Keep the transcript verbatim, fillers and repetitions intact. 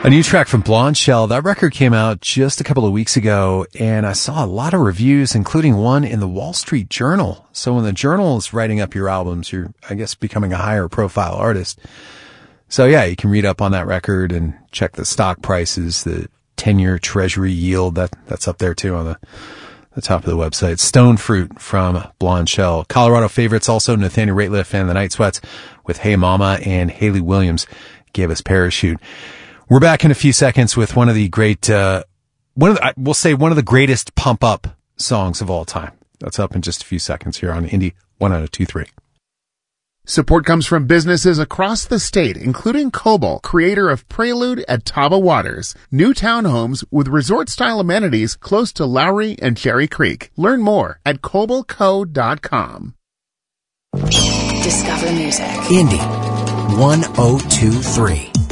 A new track from Blonde Shell. That record came out just a couple of weeks ago, and I saw a lot of reviews, including one in the Wall Street Journal. So when the Journal is writing up your albums, you're, I guess, becoming a higher profile artist. So yeah, you can read up on that record and check the stock prices, the ten-year Treasury yield. That that's up there too on the the top of the website. Stone Fruit from Blonde Shell. Colorado favorites also Nathaniel Rateliff and the Night Sweats with Hey Mama, and Haley Williams gave us Parachute. We're back in a few seconds with one of the great, uh, one of the, we'll say one of the greatest pump up songs of all time. That's up in just a few seconds here on Indie one oh two three. Support comes from businesses across the state, including Cobalt, creator of Prelude at Taba Waters. New townhomes with resort-style amenities close to Lowry and Cherry Creek. Learn more at cobalt co dot com. Discover music. Indie one oh two three.